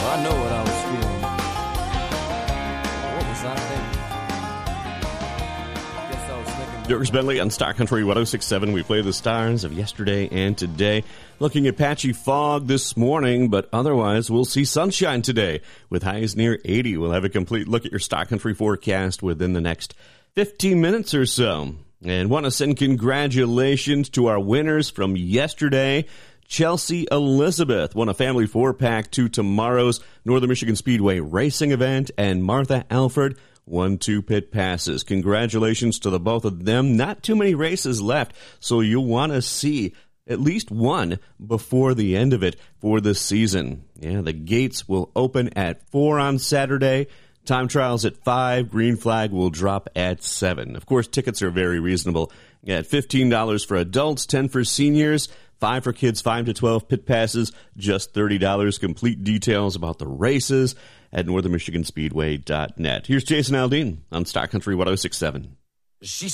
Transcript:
I know what I was feeling. What was I thinking? Guess I was thinking. Dirks Bentley on Star Country 106.7. We play the stars of yesterday and today. Looking at patchy fog this morning, but otherwise we'll see sunshine today with highs near 80. We'll have a complete look at your Star Country forecast within the next 15 minutes or so. And want to send congratulations to our winners from yesterday. Chelsea Elizabeth won a family 4-pack to tomorrow's Northern Michigan Speedway racing event, and Martha Alford won 2 pit passes. Congratulations to the both of them. Not too many races left, so you'll want to see at least one before the end of it for the season. Yeah, the gates will open at 4 on Saturday. Time trials at 5. Green flag will drop at 7. Of course, tickets are very reasonable. At $15 for adults, $10 for seniors, $5 for kids 5 to 12. Pit passes, just $30. Complete details about the races at northernmichiganspeedway.net. Here's Jason Aldean on Star Country 106.7.